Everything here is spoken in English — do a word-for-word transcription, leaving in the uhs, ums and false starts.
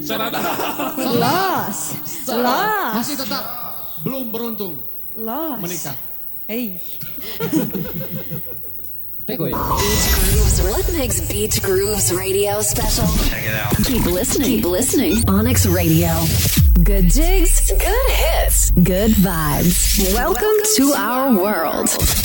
Lost. Lost. Masih tetap belum beruntung Lost. menikah. Hey. Beach Grooves Rhythmics Beach Grooves Radio Special. Check it out. Keep listening. Keep listening. Onyx Radio. Good jigs, good hits, good vibes. Welcome to our world.